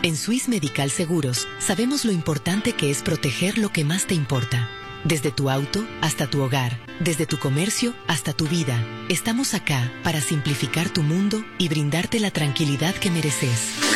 En Swiss Medical Seguros sabemos lo importante que es proteger lo que más te importa. Desde tu auto hasta tu hogar, desde tu comercio hasta tu vida, estamos acá para simplificar tu mundo y brindarte la tranquilidad que mereces.